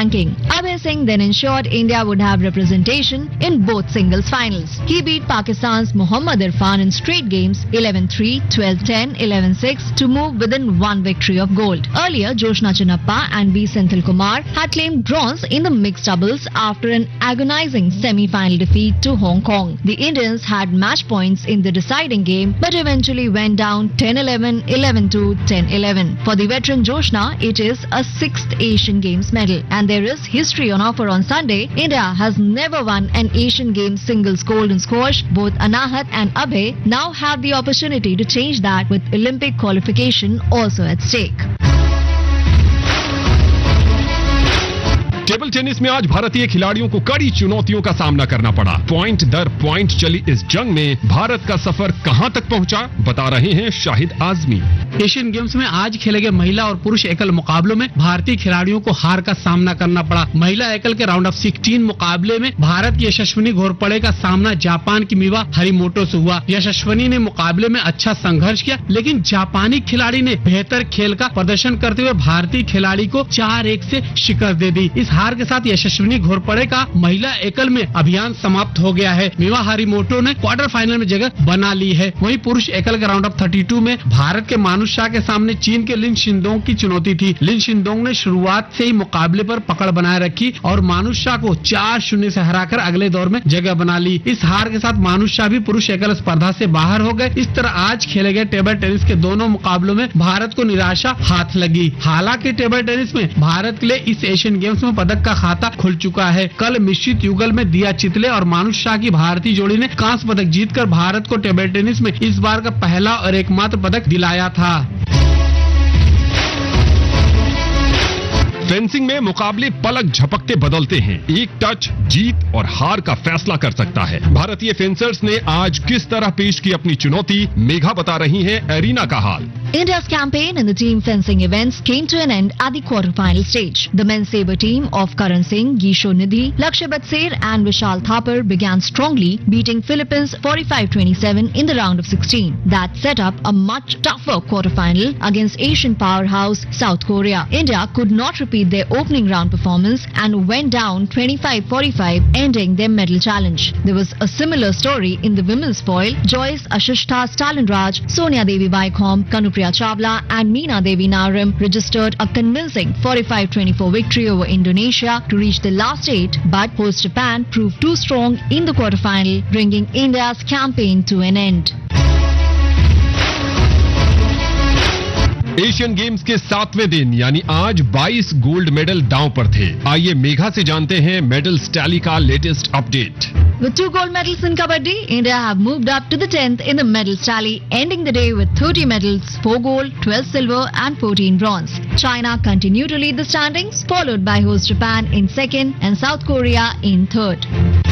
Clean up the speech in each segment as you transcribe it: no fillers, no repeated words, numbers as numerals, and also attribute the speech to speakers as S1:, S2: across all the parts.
S1: ranking. Abhay Singh then ensured India would have representation in both singles finals. He beat Pakistan's Mohammad Irfan in straight games 11-3, 12-10, 11-6 to move within one victory of gold. Earlier, Joshna Chinnappa and B. Senthil Kumar had claimed bronze in the mixed doubles after an agonizing semi-final defeat to Hong Kong. The Indians had match points in the deciding game but eventually went down 10-11, 11-2, 10-11. For the veteran Joshna, it is a 6th Asian Games medal, and there is history on offer on Sunday. India has never won an Asian Games singles gold in squash. Both Anahat and Abhay now have the opportunity to change that with Olympic qualification also at stake.
S2: Table tennis में आज भारतीय खिलाड़ियों को कड़ी चुनौतियों का सामना करना पड़ा। पॉइंट दर पॉइंट चली इस जंग में भारत का सफर कहां तक पहुंचा, बता रहे हैं शाहिद आजमी।
S3: एशियन गेम्स में आज खेले गए महिला और पुरुष एकल मुकाबलों में भारतीय खिलाड़ियों को हार का सामना करना पड़ा। महिला एकल के राउंड ऑफ 16 मुकाबले में भारत की यशस्विनी घोरपड़े का सामना जापान की मिवा हरिमोटो से हुआ। यशस्विनी ने मुकाबले में अच्छा संघर्ष किया, लेकिन जापानी खिलाड़ी ने बेहतर खेल का प्रदर्शन करते हुए भारतीय खिलाड़ी को 4-1 से शिकस्त दे दी। इस हार के साथ यशस्विनी घोरपड़े का महिला एकल में अभियान समाप्त हो गया है। मिवा हरिमोटो ने क्वार्टर फाइनल में जगह बना ली है। वहीं पुरुष एकल के राउंड ऑफ 32 में भारत के मानुष शाह के सामने चीन के लिन शिंदोंग की चुनौती थी। लिन शिंदोंग ने शुरुआत से ही मुकाबले पर पकड़ बनाए रखी और मानुष शाह को 4-0 से हराकर अगले दौर में जगह बना ली। इस हार के साथ मानुष शाह भी पुरुष एकल स्पर्धा से बाहर हो गए। इस तरह आज खेले गए टेबल टेनिस के दोनों मुकाबलों में भारत को निराशा हाथ लगी। हालांकि टेबल टेनिस में भारत के लिए इस एशियन गेम्स में पदक का खाता खुल चुका है। कल मिश्रित युगल में दिया चितले और मानुष शाह की भारतीय जोड़ी ने कांस्य पदक जीतकर भारत को टेबल टेनिस में इस बार का पहला और एकमात्र पदक दिलाया था।
S2: फेंसिंग में मुकाबले पलक झपकते बदलते हैं। एक टच जीत और हार का फैसला कर सकता है। भारतीय फेंसर्स ने आज किस तरह पेश की अपनी चुनौती, मेघा बता रही हैं एरिना का हाल।
S1: India's campaign in the team fencing events came to an end at the quarter-final stage. The men's sabre team of Karan Singh, Gisho Nidhi, Lakshya Batser and Vishal Thapar began strongly, beating Philippines 45-27 in the round of 16. That set up a much tougher quarter-final against Asian powerhouse South Korea. India could not repeat their opening round performance and went down 25-45, ending their medal challenge. There was a similar story in the women's foil. Joyce Ashishta Stalinraj, Sonia Devi Vaikom, Kanupriya Chawla and Meena Devi Naram registered a convincing 45-24 victory over Indonesia to reach the last 8, but host Japan proved too strong in the quarterfinal, bringing India's campaign to an end.
S2: Asian games के 7वें दिन यानी आज 22 gold medal दांव पर थे। आइए मेघा से जानते हैं मेडल्स टैली का latest update.
S1: With 2 gold medals in Kabaddi, India have moved up to the 10th in the medals tally, ending the day with 30 medals, 4 gold, 12 silver and 14 bronze. China continue to lead the standings, followed by host Japan in second and South Korea in third.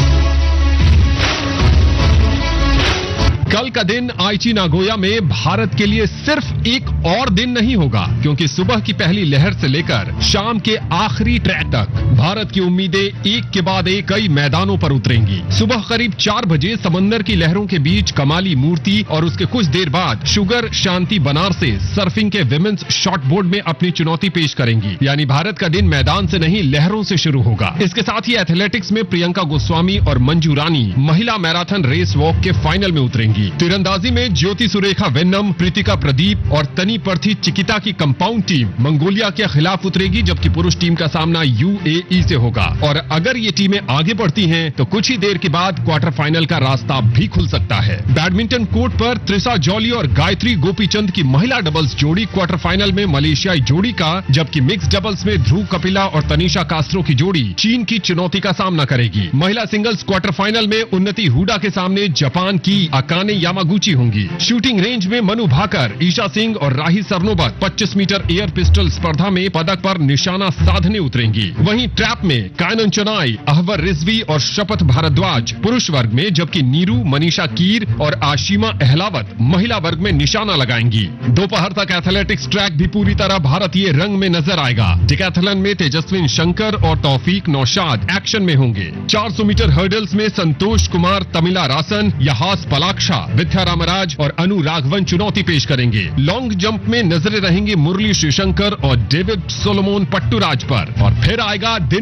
S2: कल का दिन आईची Nagoya में भारत के लिए सिर्फ एक और दिन नहीं होगा, क्योंकि सुबह की पहली लहर से लेकर शाम के आखिरी ट्रैक तक भारत की उम्मीदें एक के बाद एक कई मैदानों पर उतरेंगी। सुबह करीब 4 बजे समंदर की लहरों के बीच कमाली मूर्ति और उसके कुछ देर बाद शुगर शांति बनारसे सर्फिंग के विमेंस शॉर्ट बोर्ड में अपनी चुनौती पेश करेंगी। यानी भारत का दिन मैदान से नहीं लहरों से शुरू होगा। इसके साथ ही एथलेटिक्स में प्रियंका गोस्वामी और मंजू रानी महिला मैराथन रेस वॉक के फाइनल में उतरेंगी। तीरंदाजी में ज्योति सुरेखा वेन्नम, प्रीतिका प्रदीप और तनी प्रथी चिकिता की कंपाउंड टीम मंगोलिया के खिलाफ उतरेगी, जबकि पुरुष टीम का सामना यूएई से होगा। और अगर ये टीमें आगे बढ़ती हैं तो कुछ ही देर के बाद क्वार्टर फाइनल का रास्ता भी खुल सकता है। बैडमिंटन कोर्ट पर त्रिशा जॉली और गायत्री गोपीचंद की महिला डबल्स जोड़ी क्वार्टर फाइनल में मलेशियाई जोड़ी का, जबकि मिक्स डबल्स में ध्रुव कपिला और तनिषा कास्त्रो की जोड़ी चीन की चुनौती का सामना करेगी। महिला सिंगल्स क्वार्टर फाइनल में उन्नति हुडा के सामने जापान की अकाने यामागुची होंगी। शूटिंग रेंज में मनु भाकर, ईशा सिंह और Rahi Sarnobat 25 metre air pistol स्पर्धा में पदक पर निशाना साधने उतरेंगी। वहीं ट्रैप में कायनन चनाई, अहवर रिजवी और शपथ भारद्वाज पुरुष वर्ग में, जबकि नीरू, मनीषा कीर और आशिमा अहलावत महिला वर्ग में निशाना लगाएंगी। दोपहर तक एथलेटिक्स ट्रैक भी पूरी तरह भारतीय रंग में नजर आएगा। डिकैथलन में तेजस्विन शंकर और तौफीक नौशाद एक्शन में होंगे। 400 मीटर हर्डल्स में संतोष कुमार, तमिला रासन, यहास पलाक्षा, विद्या रामराज और अनु राघवन चुनौती पेश करेंगे। लॉन्ग जंप में नजरें रहेंगी मुरली श्रीशंकर और डेविड सोलोमोन पट्टूराज पर। और फिर आएगा दिन